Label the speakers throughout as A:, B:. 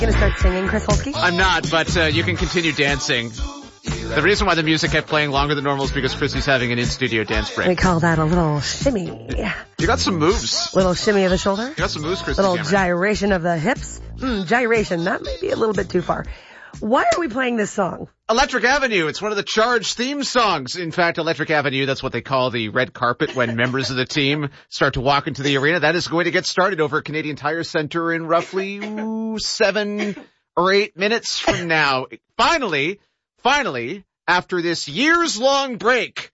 A: Gonna start singing, Chris Holsky?
B: I'm not, but you can continue dancing. The reason why the music kept playing longer than normal is because Chrissy's having an in-studio dance break.
A: We call that a little shimmy.
B: You got some moves.
A: Little shimmy of the shoulder.
B: You got some moves, Chrissy.
A: Little gyration of the hips. Gyration. That may be a little bit too far. Why are we playing this song?
B: Electric Avenue. It's one of the Charge theme songs. In fact, Electric Avenue, that's what they call the red carpet when members of the team start to walk into the arena. That is going to get started over at Canadian Tire Center in roughly 7 or 8 minutes from now. Finally, after this years-long break,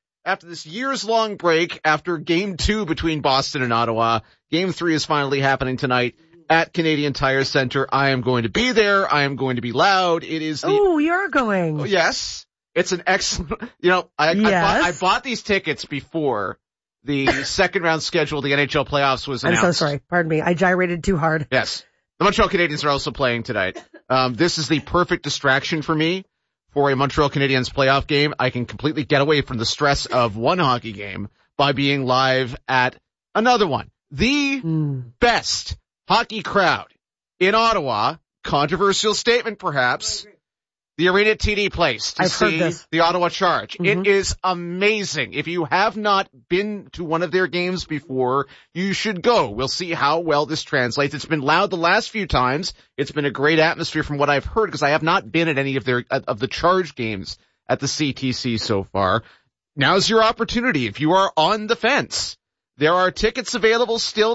B: after Game 2 between Boston and Ottawa, Game 3 is finally happening tonight at Canadian Tire Center. I am going to be there. I am going to be loud. It is the...
A: Oh, you're going.
B: Oh, yes. It's an excellent... I bought these tickets before the second round schedule of the NHL playoffs was announced.
A: I'm so sorry. Pardon me. I gyrated too hard.
B: Yes. The Montreal Canadiens are also playing tonight. This is the perfect distraction for me for a Montreal Canadiens playoff game. I can completely get away from the stress of one hockey game by being live at another one. The best hockey crowd in Ottawa, controversial statement perhaps, the arena at TD Place to see the Ottawa Charge. It is amazing. If you have not been to one of their games before, you should go. We'll see how well this translates. It's been loud the last few times. It's been a great atmosphere from what I've heard because I have not been at any of the Charge games at the CTC so far. Now's your opportunity. If you are on the fence, there are tickets available still.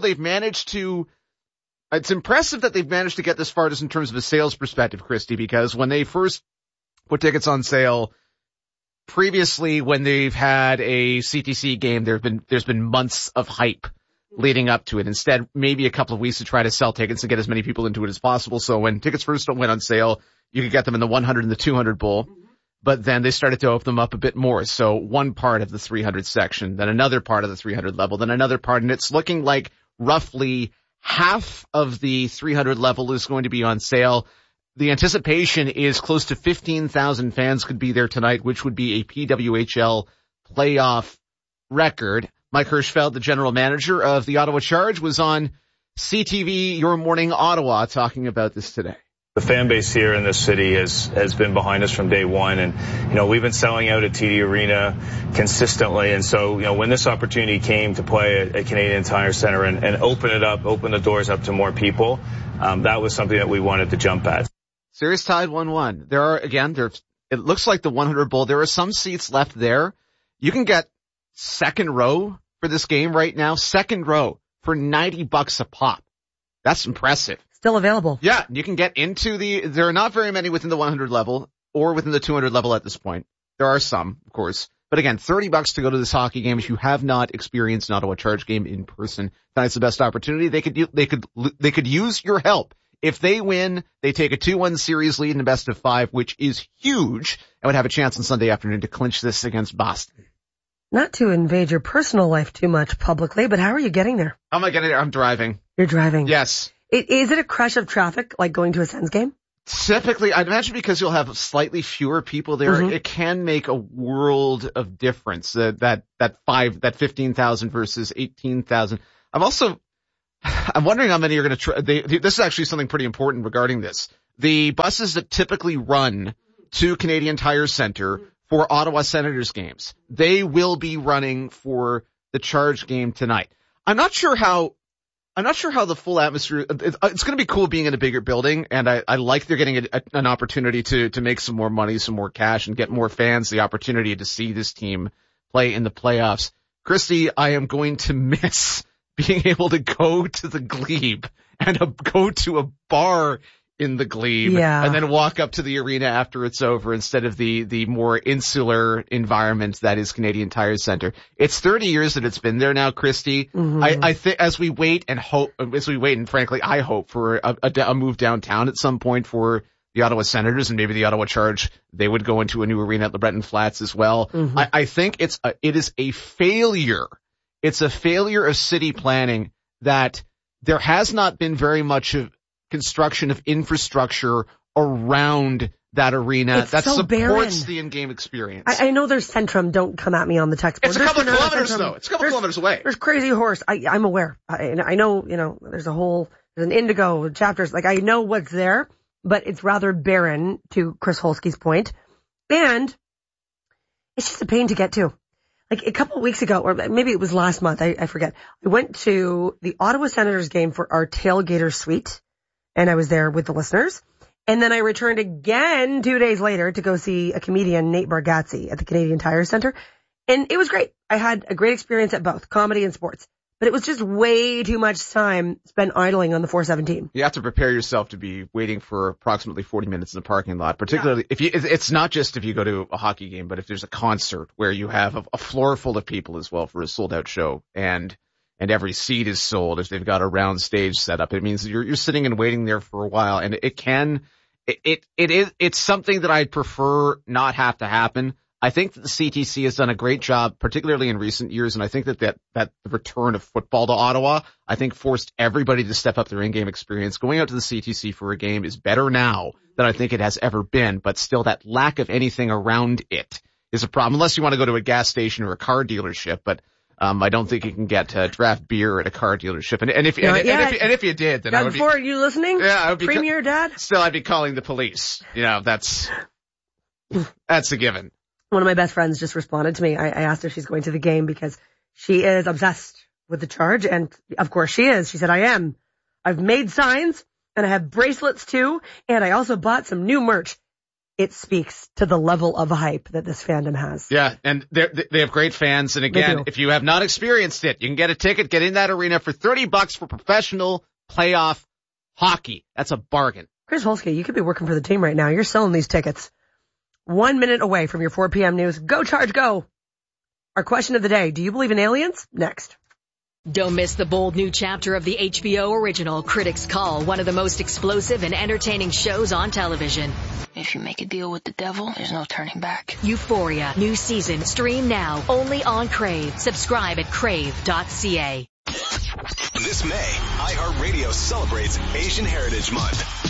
B: It's impressive that they've managed to get this far just in terms of a sales perspective, Christy, because when they first put tickets on sale previously, when they've had a CTC game, there's been months of hype leading up to it. Instead, maybe a couple of weeks to try to sell tickets and get as many people into it as possible. So when tickets first went on sale, you could get them in the 100 and the 200 bowl. But then they started to open them up a bit more. So one part of the 300 section, then another part of the 300 level, then another part. And it's looking like roughly half of the 300 level is going to be on sale. The anticipation is close to 15,000 fans could be there tonight, which would be a PWHL playoff record. Mike Hirschfeld, the general manager of the Ottawa Charge, was on CTV Your Morning Ottawa talking about this today.
C: The fan base here in this city has been behind us from day one, and we've been selling out at TD Arena consistently. And so when this opportunity came to play at Canadian Tire Center and open the doors up to more people, that was something that we wanted to jump at.
B: Series tied 1-1. It looks like the 100 bowl. There are some seats left there. You can get second row for this game right now. Second row for $90 a pop. That's impressive.
A: Still available.
B: Yeah, you can get into there are not very many within the 100 level or within the 200 level at this point. There are some, of course. But again, $30 to go to this hockey game if you have not experienced an Ottawa Charge game in person. Tonight's the best opportunity. They could use your help. If they win, they take a 2-1 series lead in a best of 5, which is huge, and would have a chance on Sunday afternoon to clinch this against Boston.
A: Not to invade your personal life too much publicly, but how are you getting there?
B: How am I getting there? I'm driving.
A: You're driving?
B: Yes.
A: Is it a crush of traffic like going to a Sens game?
B: Typically, I'd imagine because you'll have slightly fewer people there, it can make a world of difference. That 15,000 versus 18,000. I'm wondering how many are going to try. This is actually something pretty important regarding this. The buses that typically run to Canadian Tire Center for Ottawa Senators games, they will be running for the Charge game tonight. I'm not sure how the full atmosphere, it's going to be cool being in a bigger building, and I like they're getting an opportunity to make some more money, some more cash, and get more fans the opportunity to see this team play in the playoffs. Christy, I am going to miss being able to go to the Glebe and go to a bar in the Glebe and then walk up to the arena after it's over instead of the more insular environment that is Canadian Tire Center. It's 30 years that it's been there now, Christy. I think as we wait and frankly, I hope for a move downtown at some point for the Ottawa Senators and maybe the Ottawa Charge, they would go into a new arena at LeBreton Flats as well. I think it is a failure. It's a failure of city planning that there has not been very much of construction of infrastructure around that arena that supports the in-game experience.
A: I know there's Centrum. Don't come at me on the text board.
B: It's a couple kilometers though. It's a couple kilometers away.
A: There's Crazy Horse. I'm aware. I know, there's an Indigo chapters. Like I know what's there. but it's rather barren, to Chris Holsky's point. And it's just a pain to get to. Like a couple of weeks ago, or maybe it was last month, I forget. I went to the Ottawa Senators game for our Tailgater Suite, and I was there with the listeners. And then I returned again 2 days later to go see a comedian, Nate Bargatze, at the Canadian Tire Center. And it was great. I had a great experience at both, comedy and sports. But it was just way too much time spent idling on the 417.
B: You have to prepare yourself to be waiting for approximately 40 minutes in the parking lot, particularly if it's not just if you go to a hockey game, but if there's a concert where you have a floor full of people as well for a sold out show and every seat is sold if they've got a round stage set up. It means you're sitting and waiting there for a while, and it's something that I'd prefer not have to happen. I think that the CTC has done a great job, particularly in recent years, and I think that the return of football to Ottawa, I think, forced everybody to step up their in-game experience. Going out to the CTC for a game is better now than I think it has ever been, but still that lack of anything around it is a problem, unless you want to go to a gas station or a car dealership, but I don't think you can get draft beer at a car delership. And if you did, then
A: Doug
B: I would be.
A: Ford, you listening?
B: Yeah, I would be.
A: Premier Dad?
B: Still, I'd be calling the police. That's a given.
A: One of my best friends just responded to me. I asked her if she's going to the game because she is obsessed with the Charge. And of course she is. She said, I am. I've made signs and I have bracelets too. And I also bought some new merch. It speaks to the level of hype that this fandom has.
B: Yeah. And they have great fans. And again, if you have not experienced it, you can get a ticket, get in that arena for $30 for professional playoff hockey. That's a bargain.
A: Chris Holsky, you could be working for the team right now. You're selling these tickets. 1 minute away from your 4 p.m. news. Go Charge, go! Our question of the day, do you believe in aliens? Next.
D: Don't miss the bold new chapter of the HBO original Critics Call, one of the most explosive and entertaining shows on television.
E: If you make a deal with the devil, there's no turning back.
D: Euphoria, new season, stream now, only on Crave. Subscribe at crave.ca.
F: This May, iHeartRadio celebrates Asian Heritage Month.